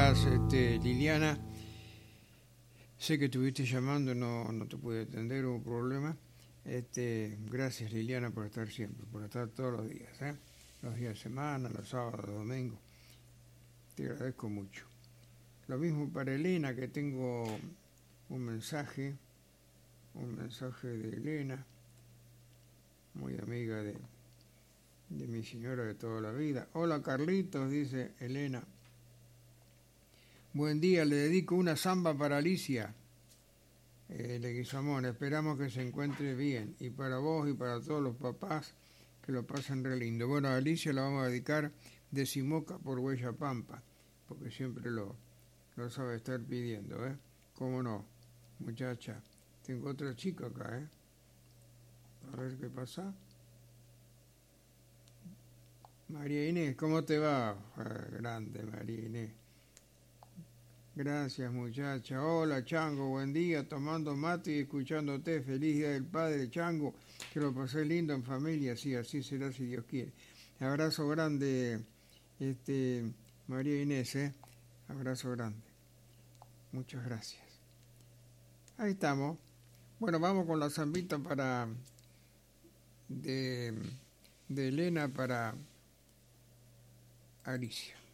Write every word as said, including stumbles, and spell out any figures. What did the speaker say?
estás, este, Liliana? Sé que estuviste llamando, no, no te pude atender, hubo un problema. Este, gracias, Liliana, por estar siempre, por estar todos los días, ¿eh? Los días de semana, los sábados, los domingos. Te agradezco mucho. Lo mismo para Elena, que tengo un mensaje, un mensaje de Elena, muy amiga de, de mi señora de toda la vida. Hola, Carlitos, dice Elena. Buen día, le dedico una samba para Alicia, eh, Leguizamón. Esperamos que se encuentre bien. Y para vos y para todos los papás, que lo pasen re lindo. Bueno, a Alicia la vamos a dedicar de Simoca por Huella Pampa, porque siempre lo, lo sabe estar pidiendo, ¿eh? ¿Cómo no? Muchacha, tengo otra chica acá, ¿eh? A ver qué pasa. María Inés, ¿cómo te va? Ah, grande, María Inés. Gracias, muchacha. Hola, Chango, buen día, tomando mate y escuchándote. Feliz Día del Padre, Chango. Que lo pasé lindo en familia, sí, así será si Dios quiere. Abrazo grande, este, María Inés, ¿eh? Abrazo grande. Muchas gracias. Ahí estamos. Bueno, vamos con la zambita para de, de Elena para Alicia.